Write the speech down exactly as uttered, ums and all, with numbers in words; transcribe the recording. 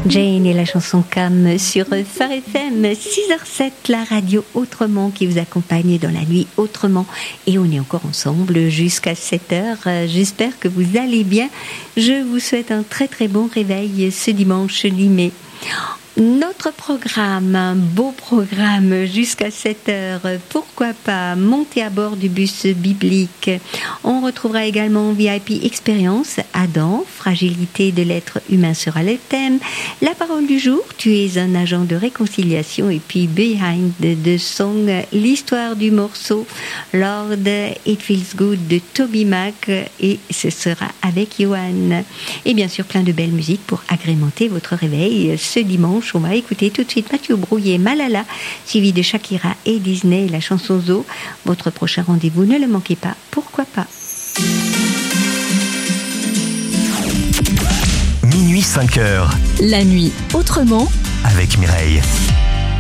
Jane et la chanson Cam sur Phare F M, six heures sept, la radio Autrement qui vous accompagne dans la nuit autrement. Et on est encore ensemble jusqu'à sept heures. J'espère que vous allez bien. Je vous souhaite un très très bon réveil ce dimanche dix mai. Notre programme, un beau programme jusqu'à sept heures. Pourquoi pas monter à bord du bus biblique. On retrouvera également V I P Expérience, Adam, fragilité de l'être humain sera le thème. La parole du jour, tu es un agent de réconciliation. Et puis Behind the Song, l'histoire du morceau Lord It Feels Good de Toby Mac. Et ce sera avec Johan. Et bien sûr, plein de belles musiques pour agrémenter votre réveil ce dimanche. On va écouter tout de suite Mathieu Brouillet, Malala, suivi de Shakira et Disney, la chanson Zo. Votre prochain rendez-vous, ne le manquez pas, pourquoi pas. Minuit cinq heures. La nuit autrement avec Mireille.